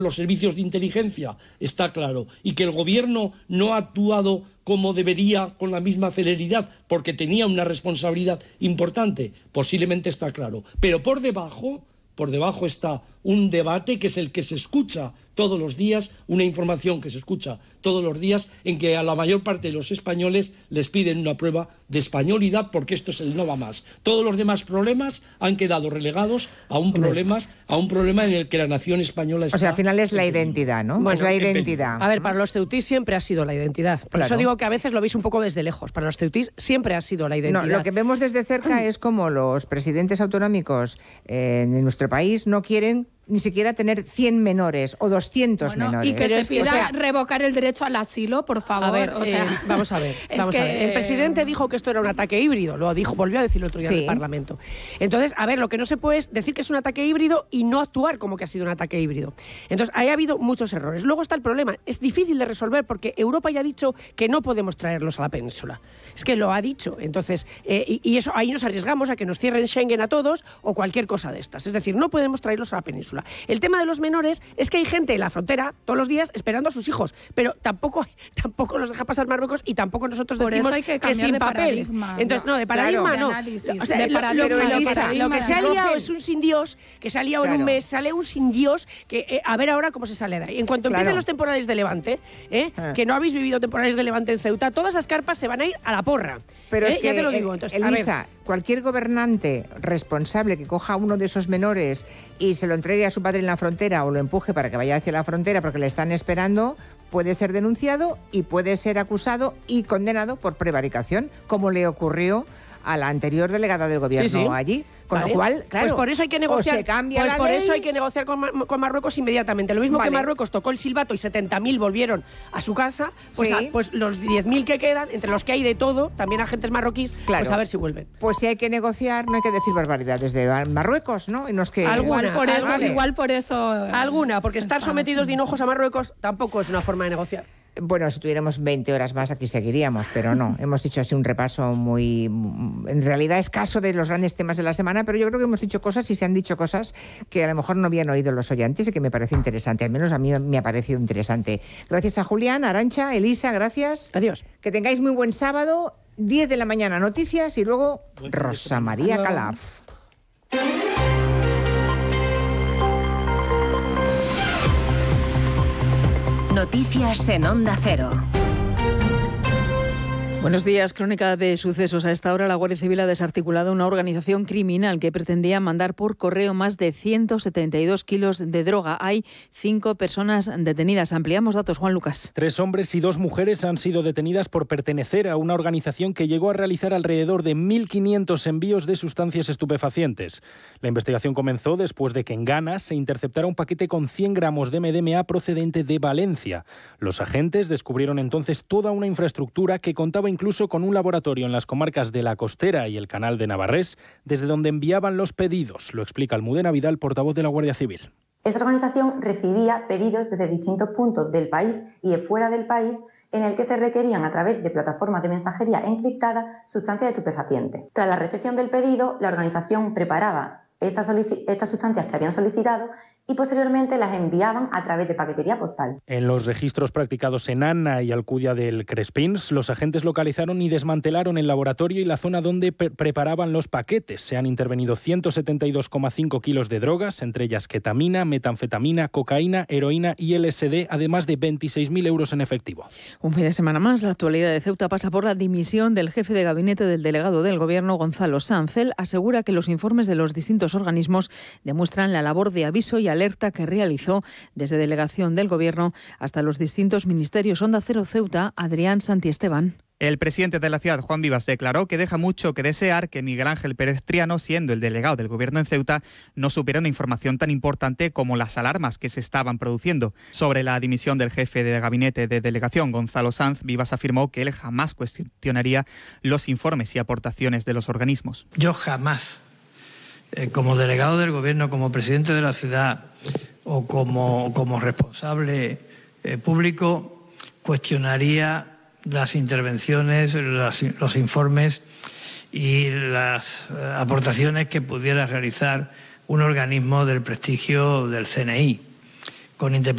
los servicios de inteligencia, está claro, y que el gobierno no ha actuado como debería con la misma celeridad porque tenía una responsabilidad importante, posiblemente está claro. Pero por debajo está un debate que es el que se escucha todos los días, una información que se escucha todos los días, en que a la mayor parte de los españoles les piden una prueba de españolidad porque esto es el no va más. Todos los demás problemas han quedado relegados a un problema en el que la nación española está... O sea, al final es la identidad, ¿no? Bueno, es la identidad. A ver, para los ceutís siempre ha sido la identidad. Por eso digo que a veces lo veis un poco desde lejos. Para los ceutís siempre ha sido la identidad. No, lo que vemos desde cerca es como los presidentes autonómicos en nuestro país no quieren ni siquiera tener 100 menores o 200 menores. Y que se pida revocar el derecho al asilo, por favor. A ver, vamos a ver. El presidente dijo que esto era un ataque híbrido, volvió a decirlo el otro día en el Parlamento. Entonces, a ver, lo que no se puede es decir que es un ataque híbrido y no actuar como que ha sido un ataque híbrido. Entonces, ahí ha habido muchos errores. Luego está el problema, es difícil de resolver porque Europa ya ha dicho que no podemos traerlos a la península. Es que lo ha dicho. Entonces, y eso ahí nos arriesgamos a que nos cierren Schengen a todos o cualquier cosa de estas. Es decir, no podemos traerlos a la península. El tema de los menores es que hay gente en la frontera todos los días esperando a sus hijos, pero tampoco los deja pasar Marruecos y tampoco nosotros decimos que sin papeles. Entonces, no, de paradigma no. O sea, lo que se ha liado es un sin Dios, que se ha liado en un mes, sale un sin Dios, que a ver ahora cómo se sale de ahí. En cuanto empiecen los temporales de Levante, que no habéis vivido temporales de Levante en Ceuta, todas esas carpas se van a ir a la porra. Pero es que, ya te lo digo. Entonces, Elisa, cualquier gobernante responsable que coja a uno de esos menores y se lo entregue a su padre en la frontera o lo empuje para que vaya hacia la frontera porque le están esperando, puede ser denunciado y puede ser acusado y condenado por prevaricación, como le ocurrió a la anterior delegada del gobierno allí. Con lo cual, claro, pues por eso hay que negociar, eso hay que negociar con Marruecos inmediatamente. Lo mismo que Marruecos tocó el silbato y 70.000 volvieron a su casa, pues los 10.000 que quedan, entre los que hay de todo, también agentes marroquíes, pues a ver si vuelven. Pues si hay que negociar, no hay que decir barbaridades de Marruecos, ¿no? Y no es que... Igual por eso... Alguna, porque estar sometidos de hinojos a Marruecos tampoco es una forma de negociar. Bueno, si tuviéramos 20 horas más aquí seguiríamos, pero no. Hemos hecho así un repaso muy, en realidad, escaso de los grandes temas de la semana, pero yo creo que hemos dicho cosas y se han dicho cosas que a lo mejor no habían oído los oyentes y que me parece interesante. Al menos a mí me ha parecido interesante. Gracias a Julián, Arantxa, Elisa, gracias. Adiós. Que tengáis muy buen sábado, 10 de la mañana noticias y luego Rosa María Calaf. Noticias en Onda Cero. Buenos días. Crónica de sucesos. A esta hora la Guardia Civil ha desarticulado una organización criminal que pretendía mandar por correo más de 172 kilos de droga. Hay 5 personas detenidas. Ampliamos datos, Juan Lucas. 3 hombres y 2 mujeres han sido detenidas por pertenecer a una organización que llegó a realizar alrededor de 1.500 envíos de sustancias estupefacientes. La investigación comenzó después de que en Ghana se interceptara un paquete con 100 gramos de MDMA procedente de Valencia. Los agentes descubrieron entonces toda una infraestructura que contaba incluso con un laboratorio en las comarcas de La Costera y el Canal de Navarrés, desde donde enviaban los pedidos. Lo explica Almudena Vidal, portavoz de la Guardia Civil. Esta organización recibía pedidos desde distintos puntos del país y de fuera del país en el que se requerían a través de plataformas de mensajería encriptada sustancias estupefacientes. Tras la recepción del pedido, la organización preparaba estas sustancias que habían solicitado y posteriormente las enviaban a través de paquetería postal. En los registros practicados en Anna y Alcudia del Crespins, los agentes localizaron y desmantelaron el laboratorio y la zona donde preparaban los paquetes. Se han intervenido 172,5 kilos de drogas, entre ellas ketamina, metanfetamina, cocaína, heroína y LSD, además de 26.000 euros en efectivo. Un fin de semana más, la actualidad de Ceuta pasa por la dimisión del jefe de gabinete del delegado del Gobierno, Gonzalo Sanz. Él asegura que los informes de los distintos organismos demuestran la labor de aviso y alerta que realizó desde delegación del Gobierno hasta los distintos ministerios. Onda Cero Ceuta, Adrián Santiesteban. El presidente de la ciudad, Juan Vivas, declaró que deja mucho que desear que Miguel Ángel Pérez Triano, siendo el delegado del Gobierno en Ceuta, no supiera una información tan importante como las alarmas que se estaban produciendo. Sobre la dimisión del jefe de gabinete de delegación, Gonzalo Sanz, Vivas afirmó que él jamás cuestionaría los informes y aportaciones de los organismos. Yo jamás, como delegado del Gobierno, como presidente de la ciudad o como responsable público, cuestionaría las intervenciones, los informes y las aportaciones que pudiera realizar un organismo del prestigio del CNI, con independencia